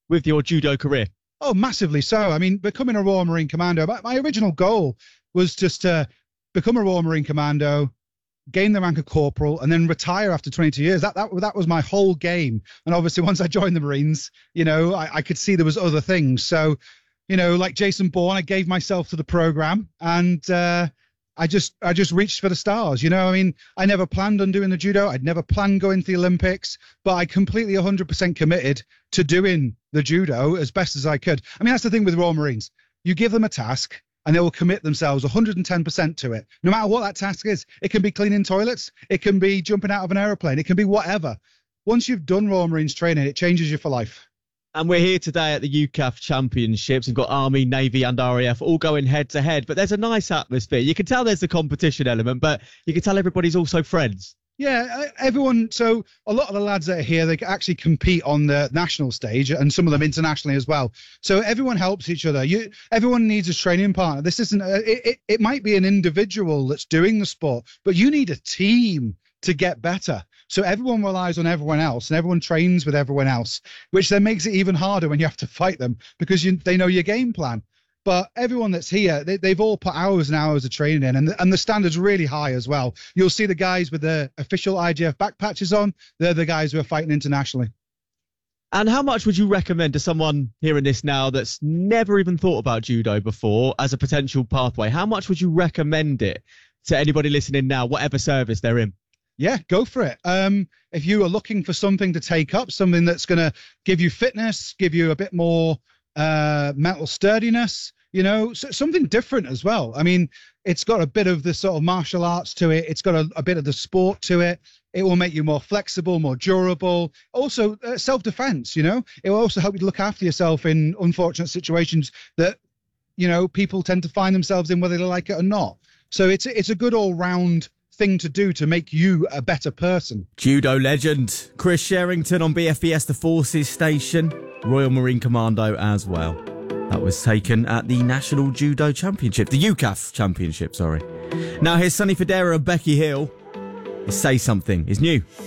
with your judo career? Oh, massively so. I mean, becoming a Royal Marine Commando, my original goal was just to become a Royal Marine Commando, gain the rank of corporal, and then retire after 22 years. That was my whole game. And obviously, once I joined the Marines, I could see there was other things. So, like Jason Bourne, I gave myself to the program, and I just reached for the stars. I mean, I never planned on doing the judo. I'd never planned going to the Olympics, but I completely 100% committed to doing the judo as best as I could. I mean, that's the thing with Royal Marines. You give them a task and they will commit themselves 110% to it, no matter what that task is. It can be cleaning toilets. It can be jumping out of an aeroplane. It can be whatever. Once you've done Royal Marines training, it changes you for life. And we're here today at the UCAF Championships. We've got Army, Navy and RAF all going head to head. But there's a nice atmosphere. You can tell there's the competition element, but you can tell everybody's also friends. Yeah, everyone. So a lot of the lads that are here, they actually compete on the national stage and some of them internationally as well. So everyone helps each other. Everyone needs a training partner. This isn't, it might be an individual that's doing the sport, but you need a team to get better. So everyone relies on everyone else and everyone trains with everyone else, which then makes it even harder when you have to fight them because they know your game plan. But everyone that's here, they've all put hours and hours of training in, and the standard's really high as well. You'll see the guys with the official IGF back patches on. They're the guys who are fighting internationally. And how much would you recommend to someone hearing this now that's never even thought about judo before as a potential pathway? How much would you recommend it to anybody listening now, whatever service they're in? Yeah, go for it. If you are looking for something to take up, something that's going to give you fitness, give you a bit more mental sturdiness, something different as well. I mean, it's got a bit of the sort of martial arts to it. It's got a bit of the sport to it. It will make you more flexible, more durable. Also, self-defense, it will also help you to look after yourself in unfortunate situations that, people tend to find themselves in whether they like it or not. So it's a good all-round thing to do to make you a better person. Judo legend Chris Sherrington on BFBS The Forces Station, Royal Marine Commando as well. That was taken at the National Judo Championship, the UCAF Championship, sorry. Now here's Sonny Fodera and Becky Hill. Say Something is new.